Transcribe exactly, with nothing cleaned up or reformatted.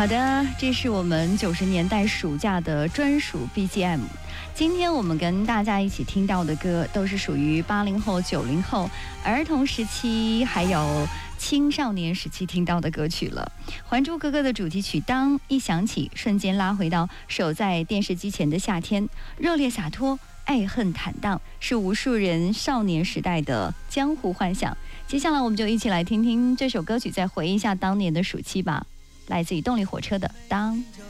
好的，这是我们九十年代暑假的专属 B G M。今天我们跟大家一起听到的歌，都是属于八零后、九零后儿童时期还有青少年时期听到的歌曲了。《还珠格格》的主题曲当一响起，瞬间拉回到守在电视机前的夏天，热烈洒脱，爱恨坦荡，是无数人少年时代的江湖幻想。接下来我们就一起来听听这首歌曲，再回忆一下当年的暑期吧。来自于动力火车的《当》。